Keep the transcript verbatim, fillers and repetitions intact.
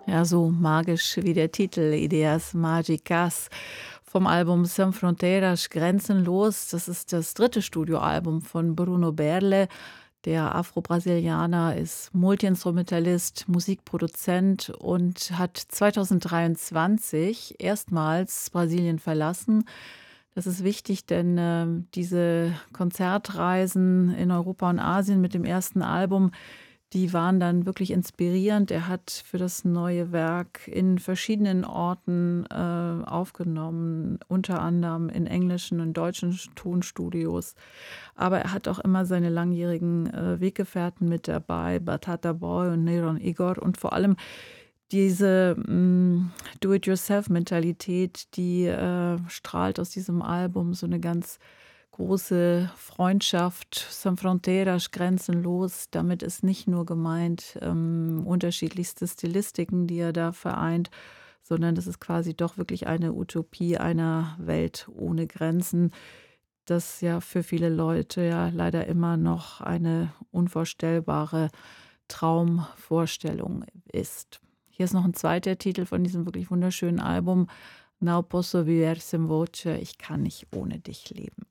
Ja, so magisch wie der Titel Ideas Magicas vom Album Sem Fronteiras Grenzenlos. Das ist das dritte Studioalbum von Bruno Berle. Der Afro-Brasilianer ist Multiinstrumentalist, Musikproduzent und hat zweitausenddreiundzwanzig erstmals Brasilien verlassen. Das ist wichtig, denn äh, diese Konzertreisen in Europa und Asien mit dem ersten Album, die waren dann wirklich inspirierend. Er hat für das neue Werk in verschiedenen Orten äh, aufgenommen, unter anderem in englischen und deutschen Tonstudios. Aber er hat auch immer seine langjährigen äh, Weggefährten mit dabei, Batata Boy und Neron Igor, und vor allem diese mm, Do-it-yourself-Mentalität, die äh, strahlt aus diesem Album so eine ganz große Freundschaft, Sem Fronteiras, grenzenlos. Damit ist nicht nur gemeint ähm, unterschiedlichste Stilistiken, die er da vereint, sondern das ist quasi doch wirklich eine Utopie einer Welt ohne Grenzen, das ja für viele Leute ja leider immer noch eine unvorstellbare Traumvorstellung ist. Hier ist noch ein zweiter Titel von diesem wirklich wunderschönen Album, Não posso viver sem voce, ich kann nicht ohne dich leben.